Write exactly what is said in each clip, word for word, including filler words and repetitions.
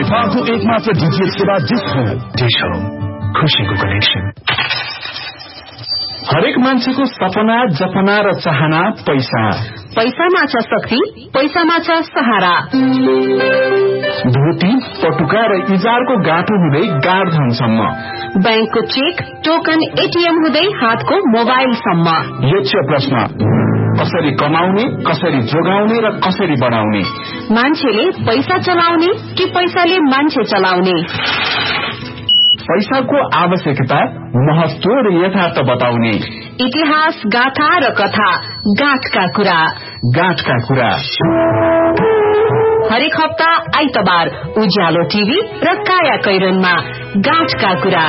नेपालको एकमात्र डीटीएच सेवा डिश होम। डिश होम, खुशीको कनेक्सन। हरेक मान्छेको सपना, जपना र चाहना पैसा। पैसामा छ शक्ति, पैसामा छ सहारा। धोती, पटुका र इजारको गाँठो हुँदै गाडधनसम्म, बैंकको चेक, टोकन, एटीएम हुँदै हातको मोबाइलसम्म। यक्ष प्रश्न, कसरी कमाउने, कसरी जोगाउने र कसरी बढाउने? मान्छेले पैसा चलाउने कि पैसाले मान्छे चलाउने? पैसाको आवश्यकता, महत्व र यथार्थ बताउने। इतिहास, गाथा र कथा, गाँठका कुरा। गाँठका कुरा हरेक हप्ता आइतबार उज्यालो टीभी र काया कैरनमा गाँठका कुरा।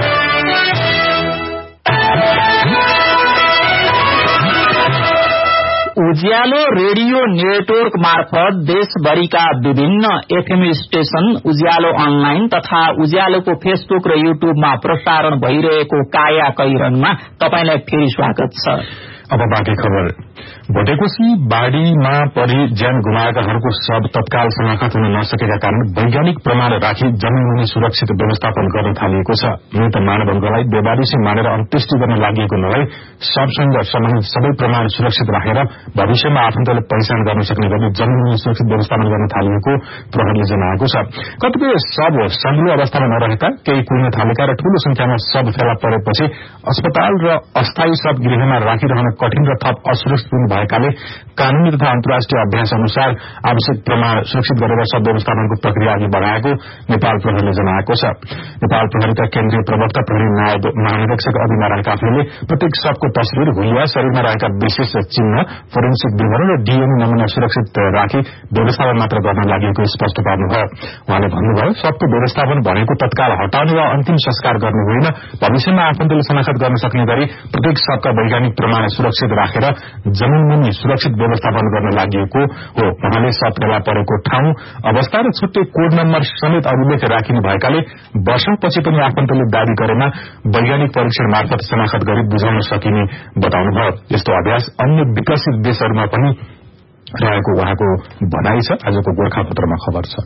उज्यालो रेडियो नेटवर्क मार्फत देशभरिका विभिन्न एफएम स्टेशन, उज्यालो अनलाइन तथा उज्यालोको फेसबुक र युट्युबमा प्रसारण भइरहेको काया कैरनमा तपाईलाई फेरि स्वागत छ। अब बाँकी खबर। भटेकोशी बाढ़ीमा परि ज्यान गुमाएकाहरूको शव तत्काल शनाखत हुन नसकेका कारण वैज्ञानिक प्रमाण राखी जमिनभूमि सुरक्षित व्यवस्थापन गर्न थालिएको छ। मृत मानवहरूलाई बेवारिसी मानेर अन्त्येष्टि गर्न लागि नभई शवसँग सम्बन्धित सबै प्रमाण सुरक्षित राखेर भविष्यमा आफन्तले पहिचान गर्न सक्ने गरी जमिनभूमि सुरक्षित व्यवस्थापन गर्न थालिएको प्रहरीले जनाएको छ। कतिपय शव सजिलो अवस्थामा नरहेका, केही कुर्न थालेका र ठूलो संख्यामा शव फेला परेपछि अस्पताल र अस्थायी शव गृहमा राखिरहन कठिन र थप असुरक्षित भएकाले कानूनी तथा अन्तर्राष्ट्रिय अभ्यास अनुसार आवश्यक प्रमाण सुरक्षित गरेर शव व्यवस्थापनको प्रक्रिया अघि बढ़ाएको नेपाल प्रहरीले जनाएको छ। नेपाल प्रहरीका केन्द्रीय प्रवक्ता प्रहरी नायब महानिरीक्षक अभिनारायण काफ्लेले प्रत्येक शवको तस्विर, हुलिया, शरीरमा रहेका विशेष चिन्ह, फोरेन्सिक विवरण र डीएनए नमूना सुरक्षित राखी व्यवस्थापन मात्र गर्न लागि स्पष्ट पार्नुभयो। उहाँले भन्नुभयो, शवको व्यवस्थापन भनेको तत्काल हटाउने वा अन्तिम संस्कार गर्नु होइन, भविष्यमा आफन्तले शनाखत गर्न सक्ने गरी प्रत्येक शवका वैज्ञानिक प्रमाण सुरक्षित राखेर जमिनभूमि सुरक्षित व्यवस्थापन गर्न लागि हो। उहाँले शव फेला परेको ठाउँ, अवस्था र छुट्टै कोड नम्बर समेत अभिलेख राखिनु भएकाले वर्षौंपछि पनि आफन्तले दावी गरेमा वैज्ञानिक परीक्षण मार्फत शनाखत गरी बुझाउन सकिने बताउनुभयो। यस्तो अभ्यास अन्य विकसित देशहरूमा पनि रहेको उहाँको भनाई छ। आजको गोर्खापत्रमा खबर छ।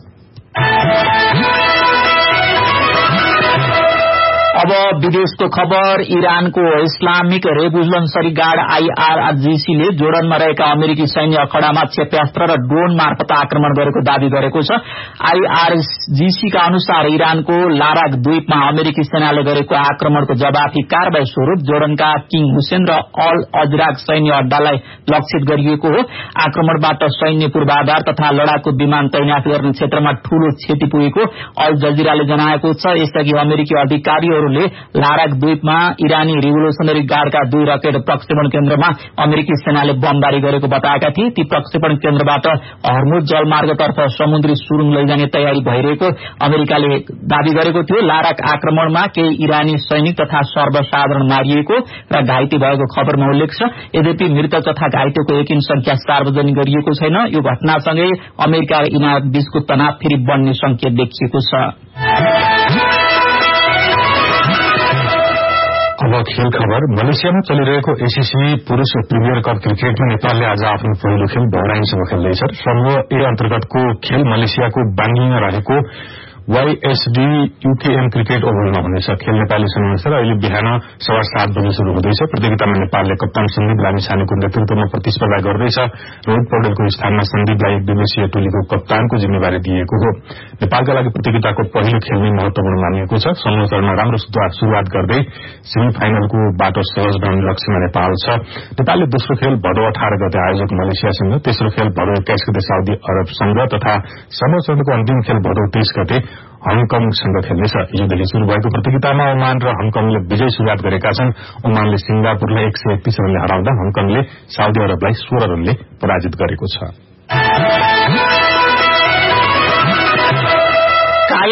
अब विदेशको खबर। इरानको इस्लामिक रेभोल्युसनरी गार्ड आईआरजीसीले जोर्डनमा रहेका अमेरिकी सैन्य अखडामा क्षेप्यास्त्र र ड्रोन मार्फत आक्रमण गरेको दावी गरेको छ। आईआरजीसीका अनुसार इरानको लाराक द्वीपमा अमेरिकी सेनाले गरेको आक्रमणको जवाफी कारवाही स्वरूप जोर्डनका किङ हुसेन र अल अजराक सैन्य अड्डालाई लक्षित गरिएको हो। आक्रमणबाट सैन्य पूर्वाधार तथा लडाकु विमान तैनात गर्ने क्षेत्रमा ठूलो क्षति पुगेको अल जजिराले जनाएको छ। यसअघि अमेरिकी अधिकारीहरू लाराक द्वीपमा इरानी रिभोल्युसनरी गार्डका दुई रकेट प्रक्षेपण केन्द्रमा अमेरिकी सेनाले बमबारी गरेको बताएका थिए। ती प्रक्षेपण केन्द्रबाट हर्मुज जलमार्गतर्फ समुद्री सुरुङ लैजाने तयारी भइरहेको अमेरिकाले दावी गरेको थियो। लाराक आक्रमणमा केही इरानी सैनिक तथा सर्वसाधारण मारिएको र घाइते भएको खबरमा उल्लेख छ। यद्यपि मृतक तथा घाइतेको एकिन संख्या सार्वजनिक गरिएको छैन। यो घटनासँगै अमेरिका र इरान बीचको तनाव फेरि बढ्ने संकेत देखिएको छ। अब खेल खबर। मलेसियामा चलिरहेको एसीसी पुरूष प्रिमियर कप क्रिकेटमा नेपालले आज आफ्नो पहिलो खेल बहराइनसँग खेल्दैछ। समूह ए अन्तर्गतको खेल मलेसियाको बाङ्गीमा रहेको वाईएसडी यूकेएम क्रिकेट ओभलमा हुनेछ। खेल नेपाली समयअनुसार अहिले बिहान सवा सात बजे शुरू हुँदैछ। प्रतियोगितामा नेपालले कप्तान सन्दीप लामिछानेको नेतृत्वमा प्रतिस्पर्धा गर्दैछ। रोहित पौडेलको स्थानमा सन्दीपलाई एक दिवसीय टोलीको कप्तानको जिम्मेवारी दिएको हो। नेपालका लागि प्रतियोगिताको पहिलो खेल नै महत्वपूर्ण मानिएको छ। समूह चरणमा राम्रो शुरूआत गर्दै सेमी फाइनलको बाटो सहज बनाउने लक्ष्यमा नेपाल छ। नेपालले दोस्रो खेल भदौ अठार गते आयोजक मलेसियासँग, तेस्रो खेल भदौ एक्काइस गते साउदी अरबसँग तथा समूह चरणको अन्तिम खेल भदौ तेइस गते हङकङसँग खेल्नेछ। हिजोदेखि शुरू भएको प्रतियोगितामा ओमान र हङकङले विजय शुरूआत गरेका छन्। ओमानले सिंगापुरलाई एक सय एकतीस रनले हराउँदा हङकङले साउदी अरबलाई सोह्र रनले पराजित गरेको छ।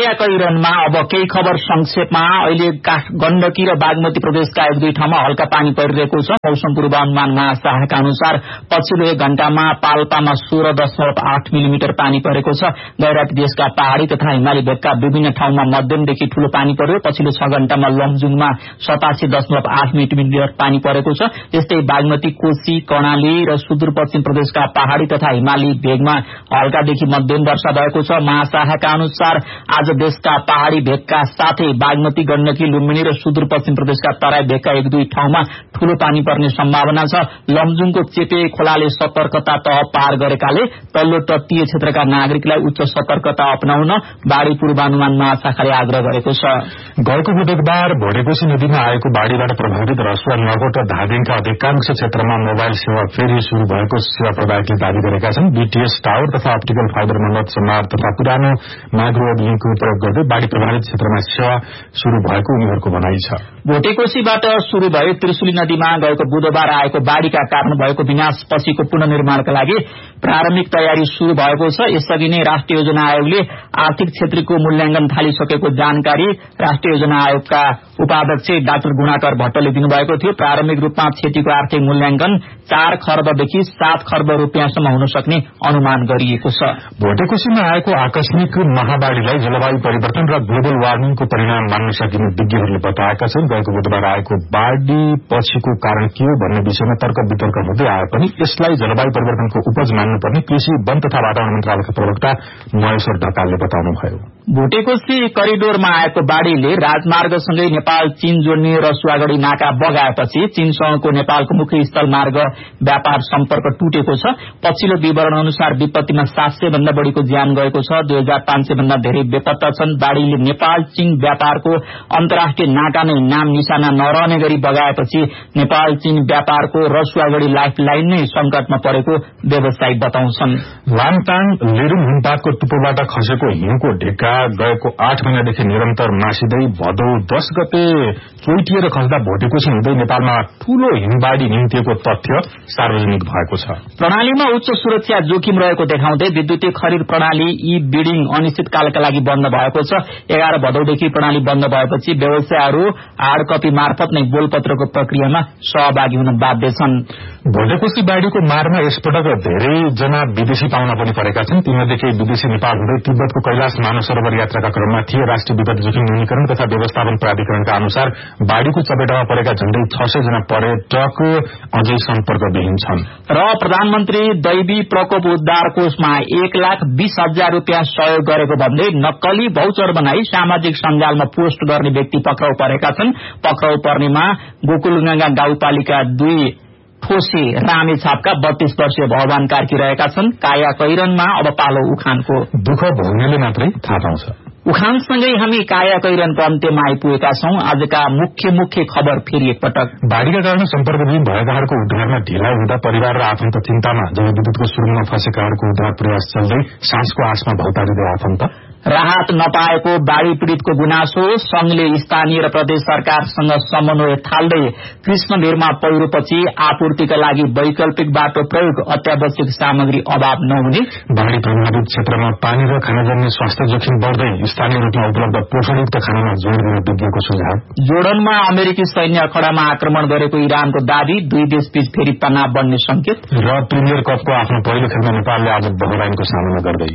काया कैरनमा अब केही खबर संक्षेपमा। अहिले गण्डकी र बागमती प्रदेशका एक दुई ठाउँमा हल्का पानी परिरहेको छ। मौसम पूर्वानुमान महाशाखाका अनुसार पछिल्लो एक घण्टामा पाल्पामा सोह्र दशमलव आठ मिलिमिटर पानी परेको छ। गैराती देशका पहाड़ी तथा हिमाली भेगका विभिन्न ठाउँमा मध्यमदेखि ठूलो पानी पर्यो। पछिल्लो छ घण्टामा लमजुङमा सतासी दशमलव आठ मिलिमिटर पानी परेको छ। त्यस्तै बागमती, कोशी, कर्णाली र सुदूरपश्चिम प्रदेशका पहाड़ी तथा हिमाली भेगमा हल्कादेखि मध्यम वर्षा भएको छ। महाशाखाका अनुसार आज देशका पहाड़ी भेगका साथै बागमती, गण्डकी, लुम्बिनी र सुदूरपश्चिम प्रदेशका तराई भेगका एक दुई ठाउँमा ठूलो पानी पर्ने सम्भावना छ। लमजुङको चेपे खोलाले सतर्कता तह पार गरेकाले तल्लो तटीय क्षेत्रका नागरिकलाई उच्च सतर्कता अपनाउन बाढ़ी पूर्वानुमान महाशाखाले आग्रह गरेको छ। गएको बुधबार भोटेकोशी नदीमा आएको बाढ़ीबाट प्रभावित रसुवा, नगौर र धादिङका अधिकांश क्षेत्रमा मोबाइल सेवा फेरि शुरू भएको सेवा प्रदायकले दावी गरेका छन्। बीटीएस टावर तथा अप्टिकल फाइबर मन्नत समार तथा पुरानो माइक्रोवेभ लिङ्कको प्रयोग गर्दै बाढ़ी प्रभावित क्षेत्रमा सेवा शुरू भएको उनीहरूको भनाइ छ। भोटेकोशीबाट शुरू भयो त्रिशुली नदीमा गएको बुधबार आएको बाढ़ीका कारण भएको विनाशपछिको पुनर्निर्माणका लागि प्रारम्भिक तयारी शुरू भएको छ। यसअघि नै राष्ट्रिय योजना आयोगले आर्थिक क्षेत्रको मूल्याङ्कन थालिसकेको जानकारी राष्ट्रिय योजना आयोगका उपाध्यक्ष डाक्टर गुणाकर भट्टले दिनुभएको थियो। प्रारम्भिक रूपमा क्षतिको आर्थिक मूल्याङ्कन चार खर्बदेखि सात खर्ब रूपियाँसम्म हुन सक्ने अनुमान गरिएको छ। भोटेकोशीमा आएको आकस्मिक महाबाढ़ीलाई जलवायु परिवर्तन र ग्लोबल वार्मिङको परिणाम मान्न सकिने विज्ञहरूले बताएका छन्। गएको बुधबार आएको बाढ़ी पछिको कारण के हो भन्ने विषयमा तर्क वितर्क हुँदै आए पनि यसलाई जलवायु परिवर्तनको उपज मान्नुपर्ने कृषि, वन तथा वातावरण मन्त्रालयका प्रवक्ता महेश्वर ढकालले बताउनुभयो। भोटेकोशी करिडोरमा आएको बाढ़ीले राजमार्गसँगै नेपाल चीन जोड्ने रसुवागढ़ी नाका बगाएपछि चीनसँगको नेपालको मुख्य स्थल मार्ग व्यापार सम्पर्क टुटेको छ। पछिल्लो विवरण अनुसार विपत्तिमा सात सय भन्दा बढ़ीको ज्यान गएको छ। दुई हजार पाँच सय भन्दा धेरै बेपत्ता छन्। बाढ़ीले नेपाल चीन व्यापारको अन्तर्राष्ट्रिय नाका नै नाम निशाना नरहने गरी बगाएपछि नेपाल चीन व्यापारको रसुवागढ़ी लाइफ लाइन नै संकटमा परेको व्यवसायी बताउँछन्। लामटाङ लेरुङ हिमपातको टुप्पोबाट खसेको हिउँको ढेका गएको आठ महिनादेखि निरन्तर मासिँदै भदौ दश गते चोइटिएर खस्दा भोटेकोशी हुँदै नेपालमा ठूलो हिमबाढ़ी निम्तिएको तथ्य सार्वजनिक भएको छ। प्रणालीमा उच्च सुरक्षा जोखिम रहेको देखाउँदै विद्युतीय खरिद प्रणाली ई बिडिङ अनिश्चितकालका लागि बन्द भएको छ। एघार भदौदेखि प्रणाली बन्द भएपछि व्यवसायहरू हार्ड कपी मार्फत नै बोलपत्रको प्रक्रियामा सहभागी हुन बाध्य छन्। भोटेकोशी बाढ़ीको मारमा यसपटक धेरैजना विदेशी पाहुना पनि परेका छन्। तीमध्ये केही विदेशी नेपाल हुँदै तिब्बतको कैलाश मानव सरोवर यात्राका क्रममा थिए। राष्ट्रिय विपद जोखिम न्यूनीकरण तथा व्यवस्थापन प्राधिकरणका अनुसार बाढ़ीको चपेटामा परेका झण्डै छ सय जना पर्यटक अझै सम्पर्कविहीन छन्। र प्रधानमन्त्री दैवी प्रकोप उद्धार कोषमा एक लाख बीस हजार रूपियाँ सहयोग गरेको भन्दै नक्कली भौचर बनाई सामाजिक सञ्जालमा पोस्ट गर्ने व्यक्ति पक्राउ परेका छन्। पक्राउ पर्नेमा गोकुलगंगा गाउँपालिका दुई ठोसे रामेछापका बत्तीस वर्षीय भगवान कार्की रहेका छन्। काया कैरनमा अब पालो उखानको। दुःख भोग्नेले मात्रै थाहा पाउँछ। उखानसँगै हामी काया कैरनको अन्त्यमा आइपुगेका छौं। आजका मुख्य मुख्य खबर फेरि एकपटक। बाढ़ीका कारण सम्पर्कविहीन भएकाहरूको उद्धारमा ढिलाइ हुँदा परिवार र आफन्त चिन्तामा। जलविद्युतको सुरुङमा फँसेकाहरूको उद्धार प्रयास चल्दै साँझको आसमा भौतारिँदै आफन्त। राहत नपाएको बाढ़ी पीड़ितको गुनासो। संघले स्थानीय र प्रदेश सरकारसँग समन्वय थाल्दै कृष्णधीरमा पहिरोपछि आपूर्तिका लागि वैकल्पिक बाटो प्रयोग। अत्यावश्यक सामग्री अभाव नहुने। बाढ़ी प्रभावित क्षेत्रमा पानी र खानाजन्य स्वास्थ्य जोखिम बढ्दै स्थानीय रूपमा उपलब्ध पोषणयुक्त खानामा जोड़ दिने विज्ञको सुझाव। जोर्डनमा अमेरिकी सैन्य अखडामा आक्रमण गरेको इरानको दावी। दुई देशबीच फेरि तनाव बढ्ने संकेत। र प्रिमियर कपको आफ्नो पहिलो खेलमा नेपालले आज बहराइनको सामना गर्दै।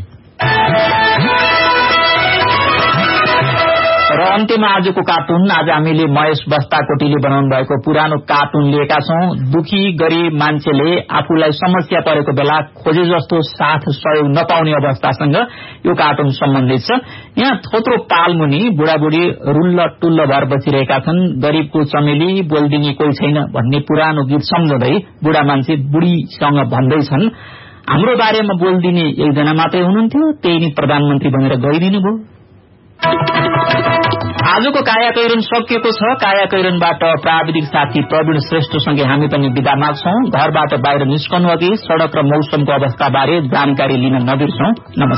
र अन्त्यमा आजको कार्टुन। आज हामीले महेश बस्ताकोटीले बनाउनु भएको पुरानो कार्टुन लिएका छौं। दुखी गरीब मान्छेले आफूलाई समस्या परेको बेला खोजे जस्तो साथ सहयोग नपाउने अवस्थासँग यो कार्टुन सम्बन्धित छ। यहाँ थोत्रो पालमुनि बुढाबुढी रुल्ल टुल्ल भएर बसिरहेका छन्। गरीबको चमेली बोल्दिने कोही छैन भन्ने पुरानो गीत सम्झँदै बुढा मान्छे बुढीसँग भन्दैछन्, हाम्रो बारेमा बोल्दिने एकजना मात्रै हुनुहुन्थ्यो, त्यही नै प्रधानमन्त्री भनेर गइदिनु भयो। आजको काया कैरन सकिएको छ। काया कैरनबाट प्राविधिक साथी प्रवीण श्रेष्ठसँगै हामी पनि विदा माग्छौं। घरबाट बाहिर निस्कनु अघि सड़क र मौसमको अवस्था बारे जानकारी लिन नबिर्सौं। नमस्कार।